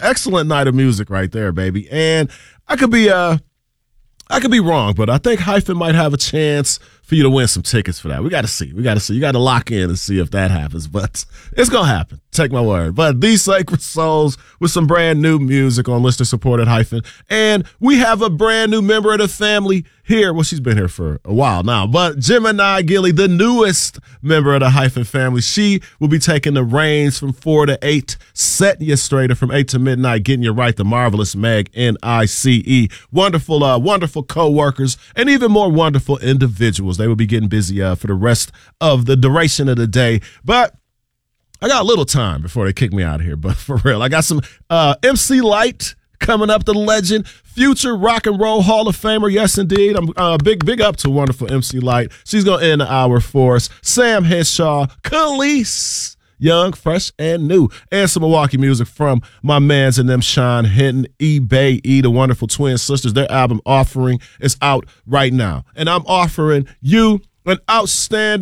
excellent night of music right there, baby. And I could be wrong, but I think Hyphen might have a chance for you to win some tickets for that. We got to see. You got to lock in and see if that happens, but it's going to happen. Take my word. But These Sacred Souls with some brand new music on listener supported Hyphen. And we have a brand new member of the family here. Well, she's been here for a while now, but Gemini Gilly, the newest member of the Hyphen family, she will be taking the reins from 4 to 8, setting you straighter from 8 to midnight, getting you right. The marvelous Meg, Nice. Wonderful co-workers and even more wonderful individuals. They will be getting busy for the rest of the duration of the day. But I got a little time before they kick me out of here. But for real, I got some MC Lyte coming up, the legend, future rock and roll Hall of Famer. Yes, indeed. I'm big up to wonderful MC Lyte. She's going to end the hour for us. Sam Henshaw, Khalees, young, fresh, and new. And some Milwaukee music from my mans and them, Sean Hinton, eBay, the wonderful twin sisters. Their album Offering is out right now. And I'm offering you an outstanding